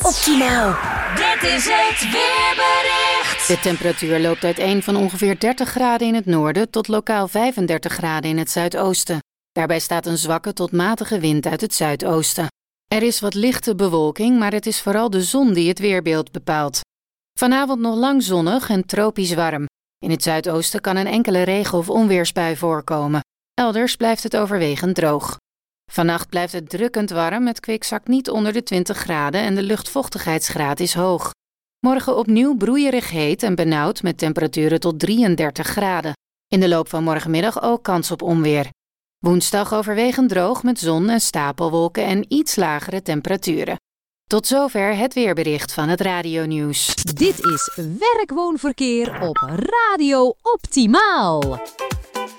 Optimaal. Dit is het weerbericht. De temperatuur loopt uiteen van ongeveer 30 graden in het noorden tot lokaal 35 graden in het zuidoosten. Daarbij staat een zwakke tot matige wind uit het zuidoosten. Er is wat lichte bewolking, maar het is vooral de zon die het weerbeeld bepaalt. Vanavond nog lang zonnig en tropisch warm. In het zuidoosten kan een enkele regen- of onweersbui voorkomen. Elders blijft het overwegend droog. Vannacht blijft het drukkend warm, het kwik zakt niet onder de 20 graden en de luchtvochtigheidsgraad is hoog. Morgen opnieuw broeierig heet en benauwd met temperaturen tot 33 graden. In de loop van morgenmiddag ook kans op onweer. Woensdag overwegend droog met zon en stapelwolken en iets lagere temperaturen. Tot zover het weerbericht van het radionieuws. Dit is Werk-Woon-Verkeer op Radio Optimaal.